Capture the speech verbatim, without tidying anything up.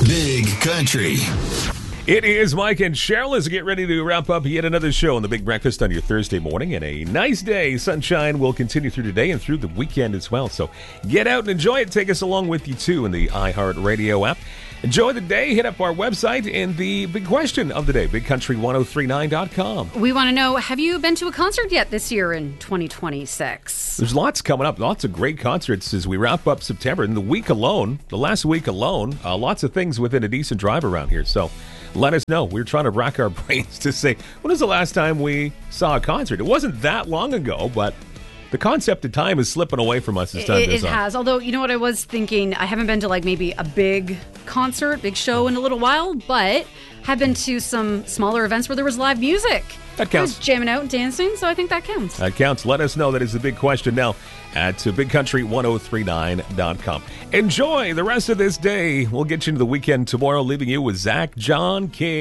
Big Country. It is Mike and Cheryl as we get ready to wrap up yet another show on the Big Breakfast on your Thursday morning. And a nice day. Sunshine will continue through today and through the weekend as well. So get out and enjoy it. Take us along with you, too, in the iHeartRadio app. Enjoy the day. Hit up our website and the big question of the day, big country ten thirty-nine dot com. We want to know, have you been to a concert yet this year in twenty twenty-six? There's lots coming up. Lots of great concerts as we wrap up September. In the week alone, the last week alone, uh, lots of things within a decent drive around here. So let us know. We're trying to rack our brains to say, when was the last time we saw a concert? It wasn't that long ago, but the concept of time is slipping away from us as time It, goes it on. has. Although, you know what I was thinking? I haven't been to like maybe a big concert, big show in a little while, but have been to some smaller events where there was live music. That counts. I was jamming out and dancing, so I think that counts. That counts. Let us know. That is the big question now at big country ten thirty-nine dot com. Enjoy the rest of this day. We'll get you into the weekend tomorrow, leaving you with Zach John King.